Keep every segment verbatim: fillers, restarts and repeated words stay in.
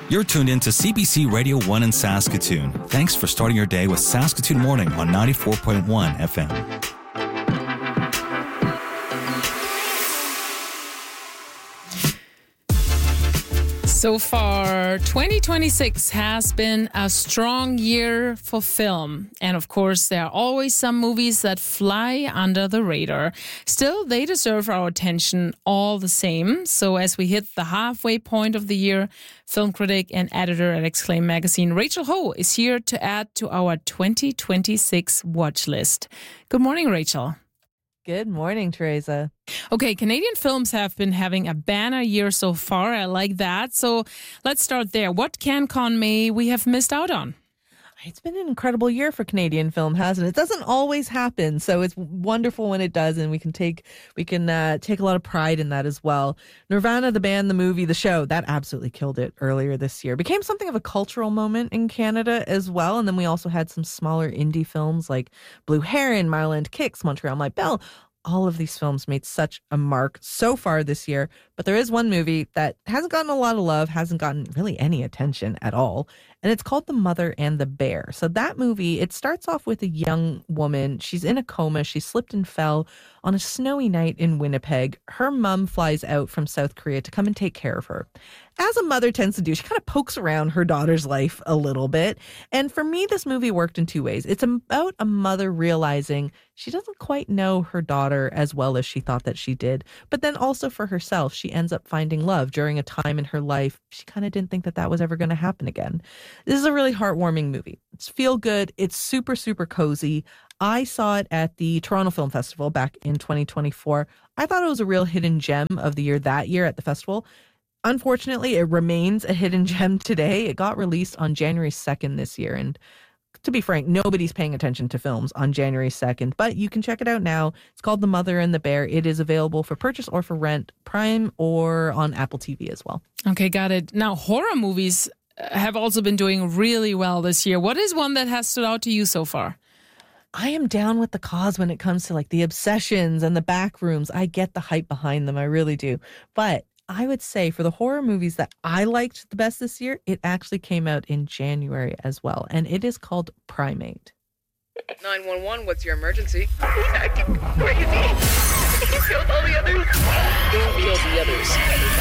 You're tuned in to C B C Radio one in Saskatoon. Thanks for starting your day with Saskatoon Morning on ninety-four point one F M. So far, twenty twenty-six has been a strong year for film. And of course, there are always some movies that fly under the radar. Still, they deserve our attention all the same. So as we hit the halfway point of the year, film critic and editor at Exclaim magazine, Rachel Ho, is here to add to our twenty twenty-six watch list. Good morning, Rachel. Good morning, Teresa. Okay, Canadian films have been having a banner year so far. I like that. So let's start there. What CanCon may we have missed out on? It's been an incredible year for Canadian film, hasn't it? It doesn't always happen, so it's wonderful when it does, and we can take we can uh, take a lot of pride in that as well. Nirvana, the band, the movie, the show, that absolutely killed it earlier this year. Became something of a cultural moment in Canada as well, and then we also had some smaller indie films like Blue Heron, Marland Kicks, Montreal My Belle. All of these films made such a mark so far this year, but there is one movie that hasn't gotten a lot of love, hasn't gotten really any attention at all, and it's called The Mother and the Bear. So that movie, it starts off with a young woman. She's in a coma. She slipped and fell on a snowy night in Winnipeg. Her mom flies out from South Korea to come and take care of her. As a mother tends to do, she kind of pokes around her daughter's life a little bit. And for me, this movie worked in two ways. It's about a mother realizing she doesn't quite know her daughter as well as she thought that she did. But then also for herself, she ends up finding love during a time in her life she kind of didn't think that that was ever going to happen again. This is a really heartwarming movie. It's feel good. It's super, super cozy. I saw it at the Toronto Film Festival back in twenty twenty-four. I thought it was a real hidden gem of the year that year at the festival. Unfortunately, it remains a hidden gem today. It got released on January second this year. And to be frank, nobody's paying attention to films on January second. But you can check it out now. It's called The Mother and the Bear. It is available for purchase or for rent, Prime or on Apple T V as well. Okay, got it. Now, horror movies have also been doing really well this year. What is one that has stood out to you so far? I am down with the cause when it comes to like the obsessions and the back rooms. I get the hype behind them. I really do. But I would say for the horror movies that I liked the best this year, it actually came out in January as well. And it is called Primate. nine one one, what's your emergency? He's acting crazy. He killed all the others. Don't kill the others.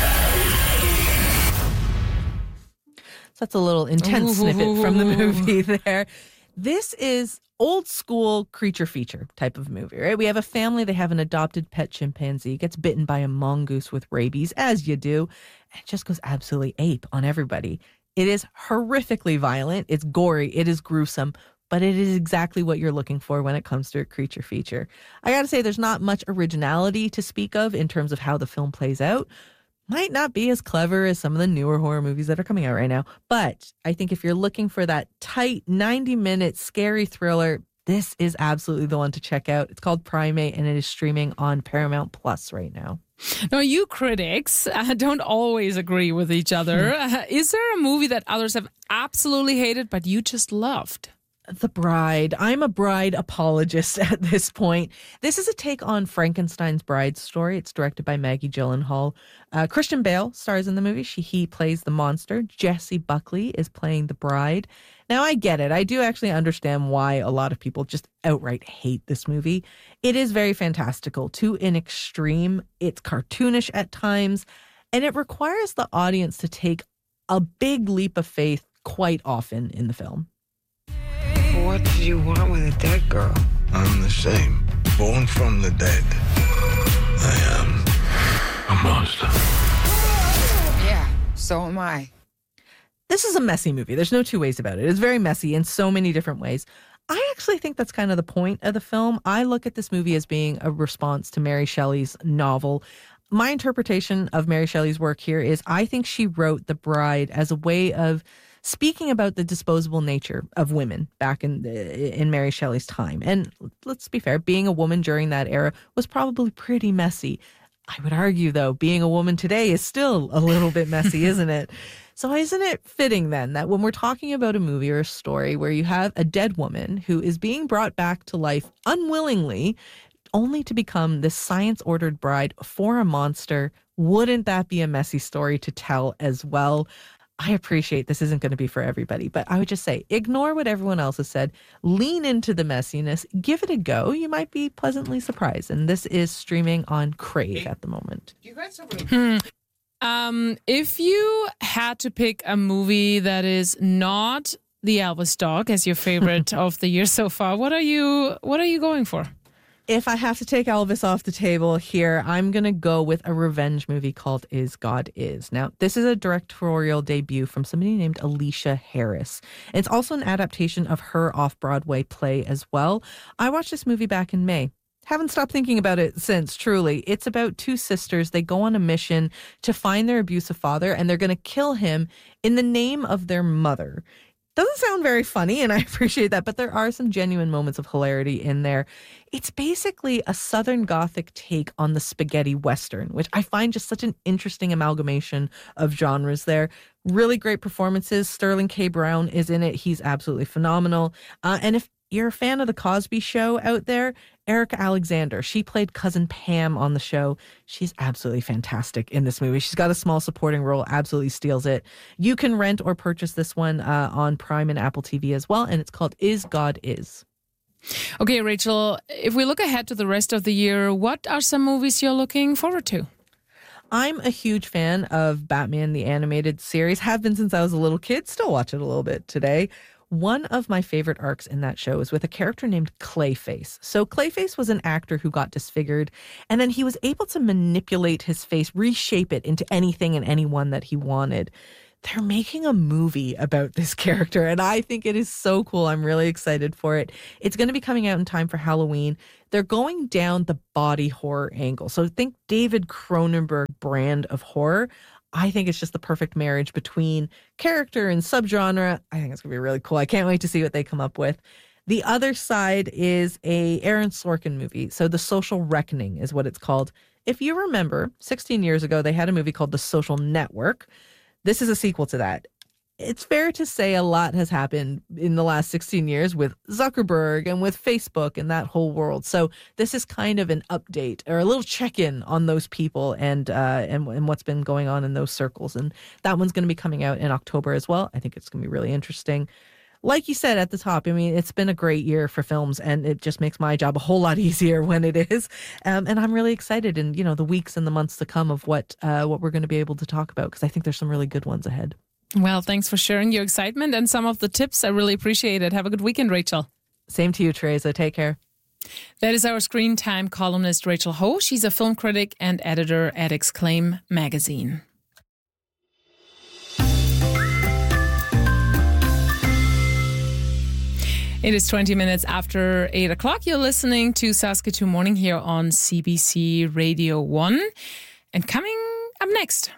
So that's a little intense Ooh. snippet from the movie there. This is old school creature feature type of movie, right? We have a family, they have an adopted pet chimpanzee, gets bitten by a mongoose with rabies, as you do, and just goes absolutely ape on everybody. It is horrifically violent, it's gory, it is gruesome, but it is exactly what you're looking for when it comes to a creature feature. I gotta say, there's not much originality to speak of in terms of how the film plays out. Might not be as clever as some of the newer horror movies that are coming out right now. But I think if you're looking for that tight ninety-minute scary thriller, this is absolutely the one to check out. It's called Primate, and it is streaming on Paramount Plus right now. Now, you critics uh, don't always agree with each other. Uh, is there a movie that others have absolutely hated, but you just loved? The Bride. I'm a Bride apologist at this point. This is a take on Frankenstein's Bride story. It's directed by Maggie Gyllenhaal. Uh, Christian Bale stars in the movie. She, he plays the monster. Jessie Buckley is playing the bride. Now, I get it. I do actually understand why a lot of people just outright hate this movie. It is very fantastical to an extreme. It's cartoonish at times, and it requires the audience to take a big leap of faith quite often in the film. What do you want with a dead girl? I'm the same. Born from the dead. I am a monster. Yeah, so am I. This is a messy movie. There's no two ways about it. It's very messy in so many different ways. I actually think that's kind of the point of the film. I look at this movie as being a response to Mary Shelley's novel. My interpretation of Mary Shelley's work here is I think she wrote The Bride as a way of speaking about the disposable nature of women back in in Mary Shelley's time. And let's be fair, being a woman during that era was probably pretty messy. I would argue, though, being a woman today is still a little bit messy, isn't it? So isn't it fitting then that when we're talking about a movie or a story where you have a dead woman who is being brought back to life unwillingly, only to become this science-ordered bride for a monster, wouldn't that be a messy story to tell as well? I appreciate this isn't going to be for everybody, but I would just say ignore what everyone else has said. Lean into the messiness. Give it a go. You might be pleasantly surprised. And this is streaming on Crave at the moment. Hmm. Um, if you had to pick a movie that is not The Elvis Dog as your favorite of the year so far, what are you what are you going for? If I have to take Elvis off the table here, I'm going to go with a revenge movie called Is God Is. Now, this is a directorial debut from somebody named Alicia Harris. It's also an adaptation of her off-Broadway play as well. I watched this movie back in May. Haven't stopped thinking about it since, truly. It's about two sisters. They go on a mission to find their abusive father, and they're going to kill him in the name of their mother. Doesn't sound very funny, and I appreciate that, but there are some genuine moments of hilarity in there. It's basically a Southern Gothic take on the spaghetti Western, which I find just such an interesting amalgamation of genres there. Really great performances. Sterling K. Brown is in it. He's absolutely phenomenal. Uh, and if you're a fan of The Cosby Show out there, Erica Alexander, she played Cousin Pam on the show. She's absolutely fantastic in this movie. She's got a small supporting role, absolutely steals it. You can rent or purchase this one uh, on Prime and Apple T V as well, and it's called Is God Is. Okay, Rachel, if we look ahead to the rest of the year, what are some movies you're looking forward to? I'm a huge fan of Batman, the animated series. Have been since I was a little kid. Still watch it a little bit today. One of my favorite arcs in that show is with a character named Clayface. So Clayface was an actor who got disfigured, and then he was able to manipulate his face, reshape it into anything and anyone that he wanted. They're making a movie about this character, and I think it is so cool. I'm really excited for it. It's going to be coming out in time for Halloween. They're going down the body horror angle. So think David Cronenberg brand of horror. I think it's just the perfect marriage between character and subgenre. I think it's going to be really cool. I can't wait to see what they come up with. The other side is a Aaron Sorkin movie. So The Social Reckoning is what it's called. If you remember, sixteen years ago, they had a movie called The Social Network. This is a sequel to that. It's fair to say a lot has happened in the last sixteen years with Zuckerberg and with Facebook and that whole world. So this is kind of an update or a little check-in on those people and uh, and, and what's been going on in those circles. And that one's going to be coming out in October as well. I think it's going to be really interesting. Like you said at the top, I mean, it's been a great year for films, and it just makes my job a whole lot easier when it is. Um, and I'm really excited in, you know, the weeks and the months to come of what uh, what we're going to be able to talk about, because I think there's some really good ones ahead. Well, thanks for sharing your excitement and some of the tips. I really appreciate it. Have a good weekend, Rachel. Same to you, Teresa. Take care. That is our Screen Time columnist, Rachel Ho. She's a film critic and editor at Exclaim magazine. It is twenty minutes after eight o'clock. You're listening to Saskatoon Morning here on C B C Radio one. And coming up next...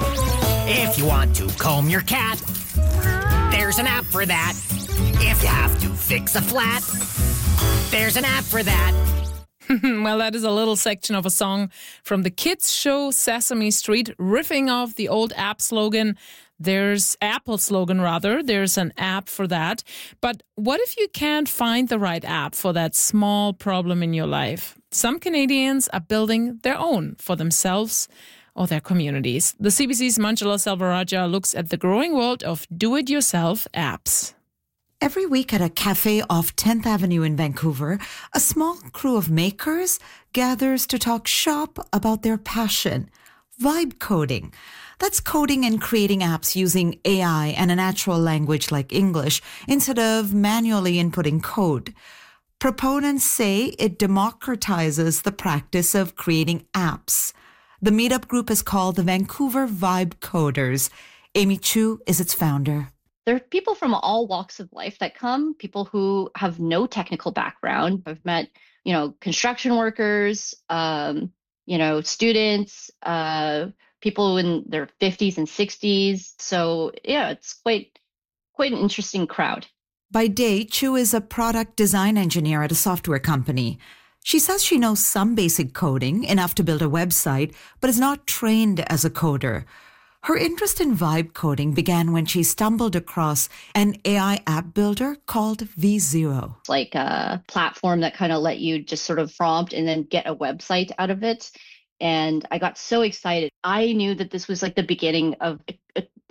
If you want to comb your cat, there's an app for that. If you have to fix a flat, there's an app for that. Well, that is a little section of a song from the kids' show Sesame Street, riffing off the old app slogan. There's Apple slogan, rather. There's an app for that. But what if you can't find the right app for that small problem in your life? Some Canadians are building their own for themselves or their communities. The C B C's Manjula Selvarajah looks at the growing world of do-it-yourself apps. Every week at a cafe off tenth Avenue in Vancouver, a small crew of makers gathers to talk shop about their passion, vibe coding. That's coding and creating apps using A I and a natural language like English instead of manually inputting code. Proponents say it democratizes the practice of creating apps. The meetup group is called the Vancouver Vibe Coders. Amy Chu is its founder. There are people from all walks of life that come, people who have no technical background. I've met, you know, construction workers, um, you know, students, uh, people in their fifties and sixties. So, yeah, it's quite quite an interesting crowd. By day, Chu is a product design engineer at a software company. She says she knows some basic coding, enough to build a website, but is not trained as a coder. Her interest in vibe coding began when she stumbled across an A I app builder called V Zero. It's like a platform that kind of let you just sort of prompt and then get a website out of it. And I got so excited. I knew that this was like the beginning of a, a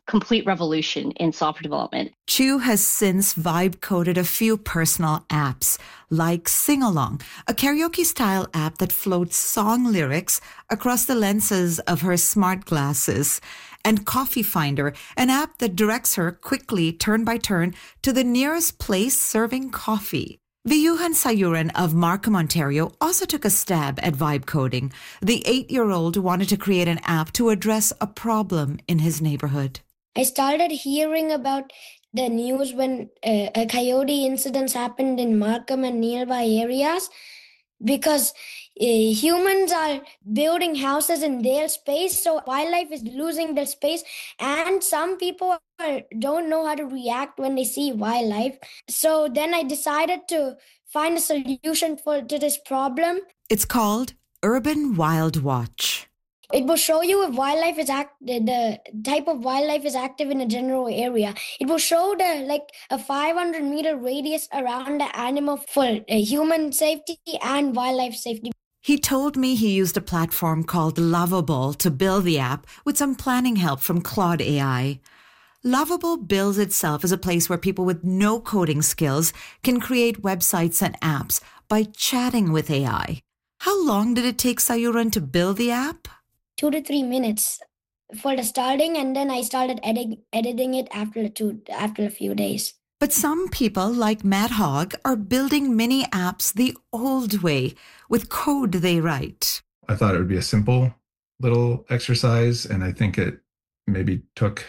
complete revolution in software development. Chu has since vibe-coded a few personal apps, like Sing Along, a karaoke-style app that floats song lyrics across the lenses of her smart glasses, and Coffee Finder, an app that directs her quickly, turn by turn, to the nearest place serving coffee. Viyuhan Sayuran of Markham, Ontario, also took a stab at vibe coding. The eight-year-old wanted to create an app to address a problem in his neighborhood. I started hearing about the news when uh, a coyote incidents happened in Markham and nearby areas, because uh, humans are building houses in their space, so wildlife is losing their space, and some people are, don't know how to react when they see wildlife. So then I decided to find a solution for to this problem. It's called Urban Wild Watch. It will show you if wildlife is act the, the type of wildlife is active in a general area. It will show the like a five hundred meter radius around the animal for uh, human safety and wildlife safety. He told me he used a platform called Lovable to build the app with some planning help from Claude A I. Lovable bills itself as a place where people with no coding skills can create websites and apps by chatting with A I. How long did it take Sayuran to build the app? Two to three minutes for the starting, and then I started edit- editing it after two after a few days. But some people, like Matt Hogg, are building mini apps the old way, with code they write. I thought it would be a simple little exercise, and I think it maybe took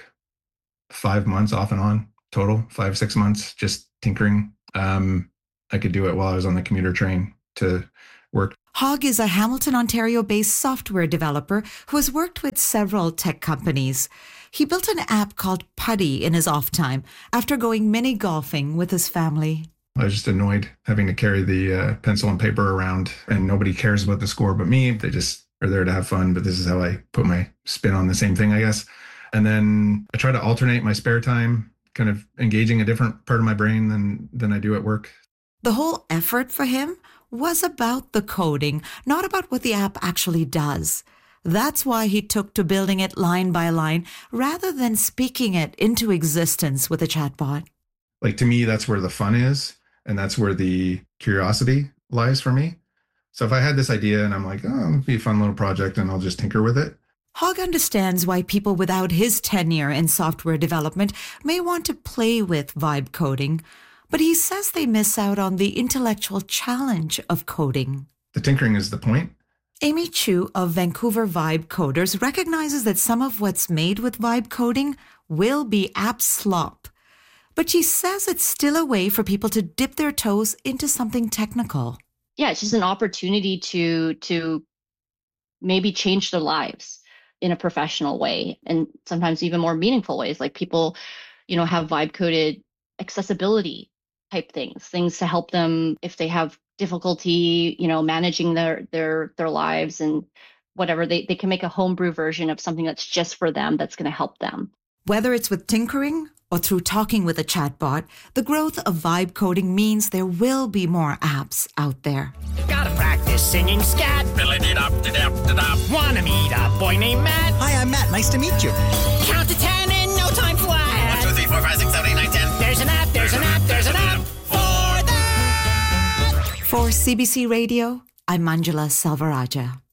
five months off and on total, five, six months, just tinkering. Um, I could do it while I was on the commuter train to work. Hogg is a Hamilton, Ontario-based software developer who has worked with several tech companies. He built an app called Putty in his off time after going mini golfing with his family. I was just annoyed having to carry the uh, pencil and paper around, and nobody cares about the score but me. They just are there to have fun, but this is how I put my spin on the same thing, I guess. And then I try to alternate my spare time, kind of engaging a different part of my brain than, than I do at work. The whole effort for him was about the coding, not about what the app actually does. That's why he took to building it line by line rather than speaking it into existence with a chatbot. Like, to me, that's where the fun is, and that's where the curiosity lies for me. So if I had this idea and I'm like, oh, it'll be a fun little project and I'll just tinker with it. Hogg understands why people without his tenure in software development may want to play with vibe coding, but he says they miss out on the intellectual challenge of coding. The tinkering is the point. Amy Chu of Vancouver Vibe Coders recognizes that some of what's made with vibe coding will be app slop. But she says it's still a way for people to dip their toes into something technical. Yeah, it's just an opportunity to to maybe change their lives in a professional way, and sometimes even more meaningful ways. Like people, you know, have vibe coded accessibility type things, things to help them if they have difficulty, you know, managing their their their lives and whatever. They they can make a homebrew version of something that's just for them, that's going to help them. Whether it's with tinkering or through talking with a chatbot, the growth of vibe coding means there will be more apps out there. Gotta practice singing scat. Wanna meet a boy named Matt? Hi, I'm Matt. Nice to meet you. Count to ten in no time flat. One, two, three, four, five, six, seven, eight, nine, ten. There's an app, there's an app, there's an app for that. For C B C Radio, I'm Manjula Selvarajah.